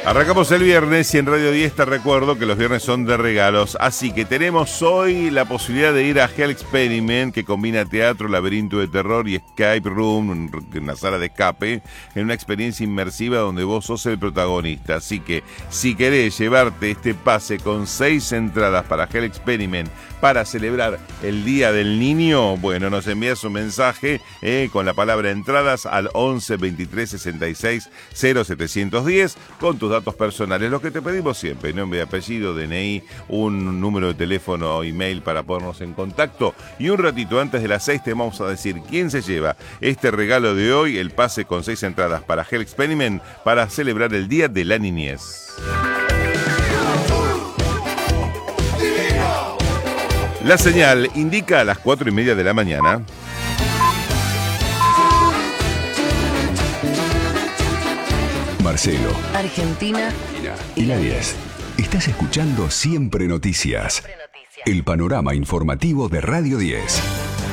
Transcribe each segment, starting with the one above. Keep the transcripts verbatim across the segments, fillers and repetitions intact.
Arrancamos el viernes y en Radio diez te recuerdo que los viernes son de regalos, así que tenemos hoy la posibilidad de ir a Hell Experiment, que combina teatro, laberinto de terror y escape room, una sala de escape, en una experiencia inmersiva donde vos sos el protagonista. Así que si querés llevarte este pase con seis entradas para Hell Experiment para celebrar el Día del Niño, bueno, nos envías un mensaje eh, con la palabra entradas al once veintitrés sesenta y seis cero setecientos diez con tus datos personales, lo que te pedimos siempre: nombre, apellido, D N I, un número de teléfono o email para ponernos en contacto, y un ratito antes de las seis te vamos a decir quién se lleva este regalo de hoy, el pase con seis entradas para Hell Experiment para celebrar el Día de la Niñez. La señal indica a las cuatro y media de la mañana. Marcelo, Argentina y la diez. Estás escuchando Siempre Noticias, el panorama informativo de Radio diez.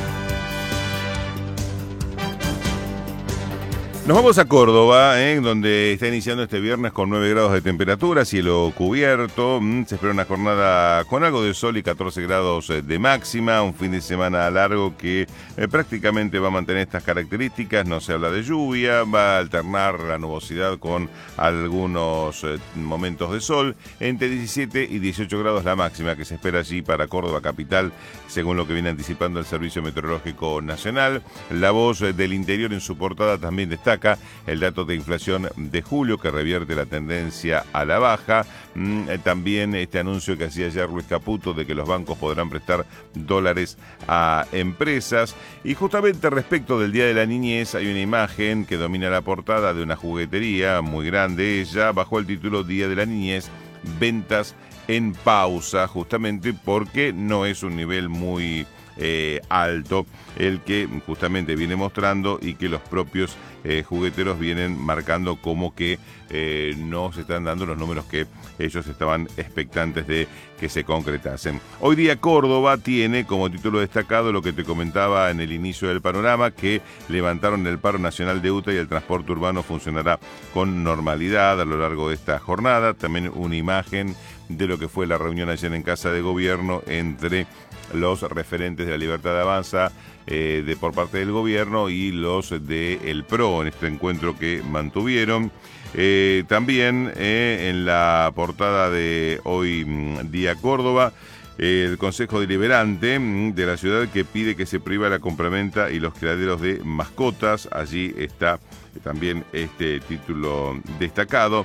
Nos vamos a Córdoba, ¿eh? Donde está iniciando este viernes con nueve grados de temperatura, cielo cubierto. Se espera una jornada con algo de sol y catorce grados de máxima. Un fin de semana largo que eh, prácticamente va a mantener estas características. No se habla de lluvia, va a alternar la nubosidad con algunos eh, momentos de sol. Entre diecisiete y dieciocho grados la máxima que se espera allí para Córdoba capital, según lo que viene anticipando el Servicio Meteorológico Nacional. La Voz del Interior en su portada también destaca el dato de inflación de julio, que revierte la tendencia a la baja. Mm, eh, también este anuncio que hacía ayer Luis Caputo de que los bancos podrán prestar dólares a empresas. Y justamente respecto del Día de la Niñez hay una imagen que domina la portada de una juguetería muy grande, ella, bajo el título Día de la Niñez, ventas en pausa, justamente porque no es un nivel muy Eh, alto el que justamente viene mostrando, y que los propios eh, jugueteros vienen marcando como que eh, no se están dando los números que ellos estaban expectantes de que se concretasen. Hoy día Córdoba tiene como título destacado lo que te comentaba en el inicio del panorama, que levantaron el paro nacional de U T A y el transporte urbano funcionará con normalidad a lo largo de esta jornada. También una imagen de lo que fue la reunión ayer en Casa de Gobierno entre los referentes de la Libertad Avanza eh, de por parte del gobierno y los del P R O en este encuentro que mantuvieron. Eh, también eh, en la portada de Hoy Día Córdoba, el Consejo Deliberante de la ciudad que pide que se prohíba la compraventa y los criaderos de mascotas. Allí está también este título destacado.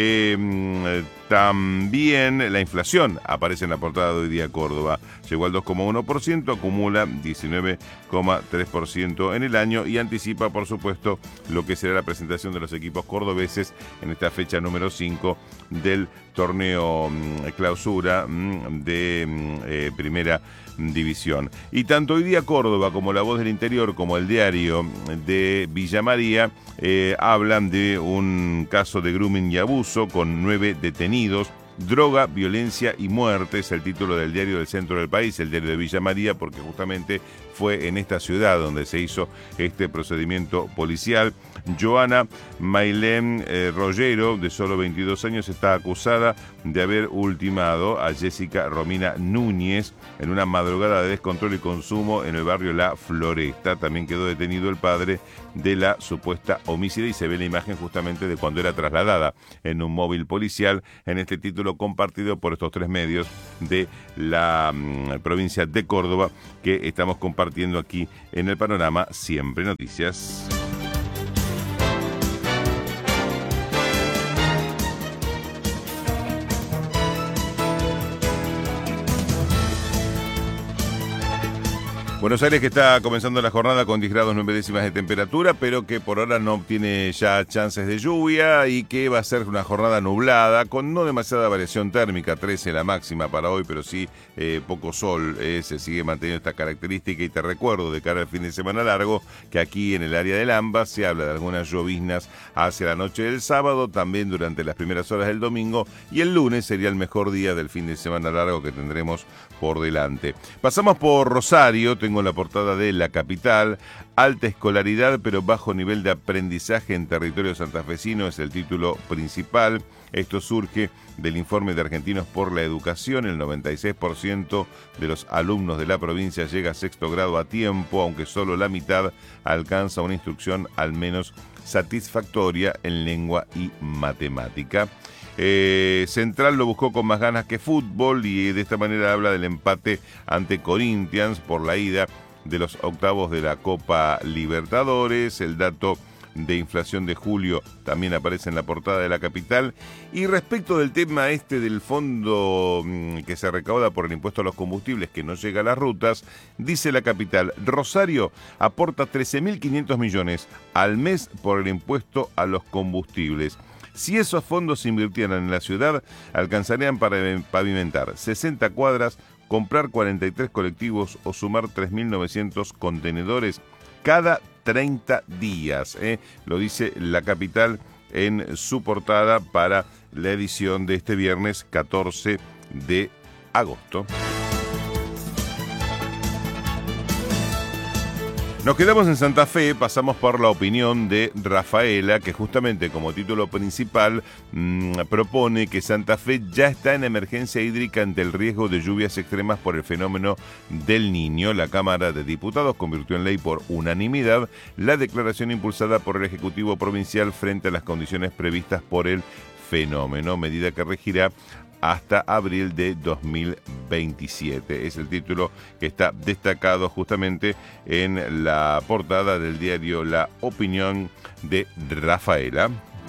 Eh, también la inflación aparece en la portada de Hoy Día Córdoba. Llegó al dos coma uno por ciento, acumula diecinueve coma tres por ciento en el año, y anticipa, por supuesto, lo que será la presentación de los equipos cordobeses en esta fecha número cinco del torneo clausura de eh, primera división. Y tanto Hoy Día Córdoba como La Voz del Interior como el Diario de Villa María eh, hablan de un caso de grooming y abuso con nueve detenidos. Droga, violencia y muerte es el título del diario del centro del país, el diario de Villa María, porque justamente fue en esta ciudad donde se hizo este procedimiento policial. Joana Mailén eh, Rollero, de solo veintidós años, está acusada de haber ultimado a Jessica Romina Núñez en una madrugada de descontrol y consumo en el barrio La Floresta. También quedó detenido el padre de la supuesta homicida, y se ve la imagen justamente de cuando era trasladada en un móvil policial, en este título compartido por estos tres medios de la mm, provincia de Córdoba, que estamos compartiendo aquí en el panorama Siempre Noticias. Buenos Aires, que está comenzando la jornada con diez grados nueve décimas de temperatura, pero que por ahora no tiene ya chances de lluvia, y que va a ser una jornada nublada con no demasiada variación térmica, trece la máxima para hoy, pero sí eh, poco sol. Eh, se sigue manteniendo esta característica, y te recuerdo de cara al fin de semana largo que aquí en el área del AMBA se habla de algunas lloviznas hacia la noche del sábado, también durante las primeras horas del domingo, y el lunes sería el mejor día del fin de semana largo que tendremos por delante. Pasamos por Rosario. Tengo tengo la portada de La Capital. Alta escolaridad pero bajo nivel de aprendizaje en territorio santafesino es el título principal. Esto surge del informe de Argentinos por la Educación. El noventa y seis por ciento de los alumnos de la provincia llega a sexto grado a tiempo, aunque solo la mitad alcanza una instrucción al menos satisfactoria en lengua y matemática. Eh, Central lo buscó con más ganas que Fútbol y de esta manera habla del empate ante Corinthians por la ida de los octavos de la Copa Libertadores. El dato de inflación de julio también aparece en la portada de La Capital. Y respecto del tema este del fondo que se recauda por el impuesto a los combustibles que no llega a las rutas, dice La Capital: Rosario aporta trece mil quinientos millones al mes por el impuesto a los combustibles. Si esos fondos se invirtieran en la ciudad, alcanzarían para pavimentar sesenta cuadras, comprar cuarenta y tres colectivos o sumar tres mil novecientos contenedores cada treinta días. ¿eh? Lo dice La Capital en su portada para la edición de este viernes catorce de agosto. Nos quedamos en Santa Fe, pasamos por la opinión de Rafaela, que justamente como título principal mmm, propone que Santa Fe ya está en emergencia hídrica ante el riesgo de lluvias extremas por el fenómeno del Niño. La Cámara de Diputados convirtió en ley por unanimidad la declaración impulsada por el Ejecutivo Provincial frente a las condiciones previstas por el fenómeno, medida que regirá hasta abril de dos mil veintisiete. Es el título que está destacado justamente en la portada del diario La Opinión de Rafaela.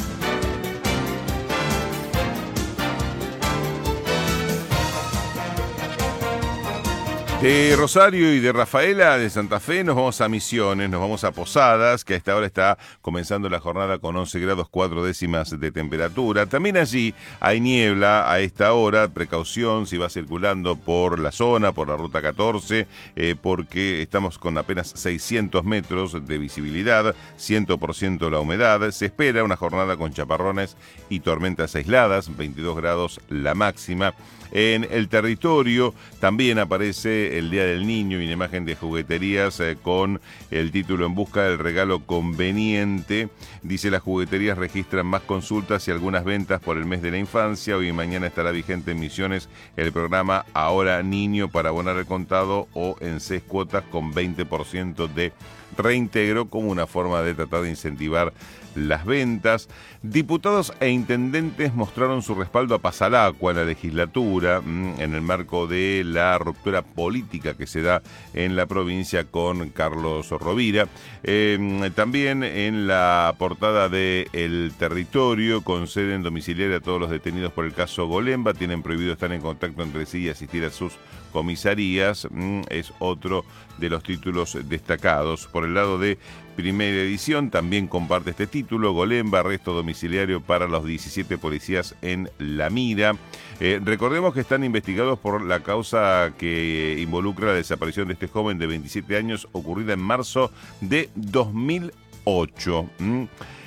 De Rosario y de Rafaela, de Santa Fe, nos vamos a Misiones, nos vamos a Posadas, que a esta hora está comenzando la jornada con once grados cuatro décimas de temperatura. También allí hay niebla a esta hora, precaución si va circulando por la zona, por la ruta catorce, eh, porque estamos con apenas seiscientos metros de visibilidad, cien por ciento la humedad. Se espera una jornada con chaparrones y tormentas aisladas, veintidós grados la máxima. En el territorio también aparece el Día del Niño y una imagen de jugueterías eh, con el título En busca del regalo conveniente. Dice: las jugueterías registran más consultas y algunas ventas por el mes de la infancia. Hoy y mañana estará vigente en Misiones el programa Ahora Niño para abonar el contado o en seis cuotas con veinte por ciento de reintegro, como una forma de tratar de incentivar las ventas. Diputados e intendentes mostraron su respaldo a Pasalacua en la legislatura en el marco de la ruptura política que se da en la provincia con Carlos Rovira. Eh, también en la portada de El Territorio conceden domiciliaria a todos los detenidos por el caso Golemba. Tienen prohibido estar en contacto entre sí y asistir a sus comisarías. Es otro de los títulos destacados. Por el lado de Primera Edición también comparte este título: Golemba, arresto domiciliario para los diecisiete policías en La Mira. Eh, recordemos que están investigados por la causa que involucra la desaparición de este joven de veintisiete años ocurrida en marzo de dos mil ocho. ¿Mm?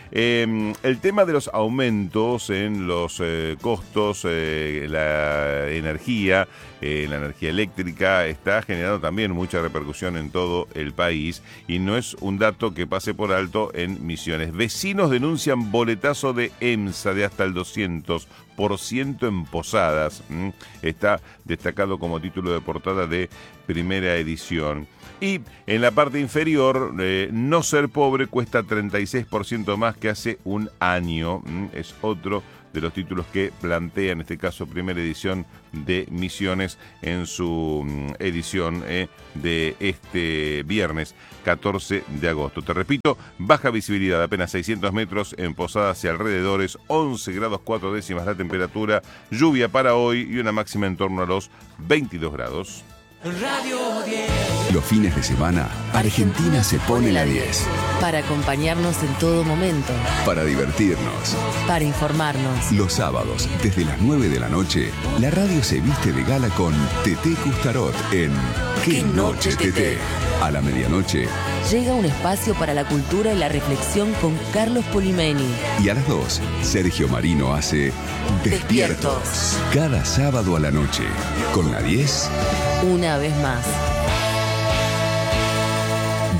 Eh, el tema de los aumentos en los eh, costos, eh, la energía, eh, la energía eléctrica, está generando también mucha repercusión en todo el país y no es un dato que pase por alto en Misiones. Vecinos denuncian boletazo de EMSA de hasta el doscientos por ciento en Posadas. ¿Mm? Está destacado como título de portada de Primera Edición. Y en la parte inferior, eh, no ser pobre cuesta treinta y seis por ciento más que hace un año. ¿Mm? Es otro de los títulos que plantea, en este caso, Primera Edición de Misiones en su mm, edición eh, de este viernes catorce de agosto. Te repito, baja visibilidad, apenas seiscientos metros en Posadas y alrededores, once grados cuatro décimas la temperatura, lluvia para hoy y una máxima en torno a los veintidós grados. Radio diez. Los fines de semana, Argentina se pone la diez. Para acompañarnos en todo momento. Para divertirnos. Para informarnos. Los sábados, desde las nueve de la noche, la radio se viste de gala con Teté Custarot en ¿Qué noche, Teté? A la medianoche. Llega un espacio para la cultura y la reflexión con Carlos Polimeni. Y a las dos, Sergio Marino hace Despiertos. Despiertos. Cada sábado a la noche. Con la diez. Una vez más.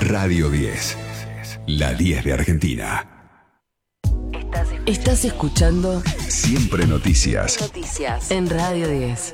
Radio diez. La diez de Argentina. Estás escuchando Siempre Noticias. Noticias en Radio diez.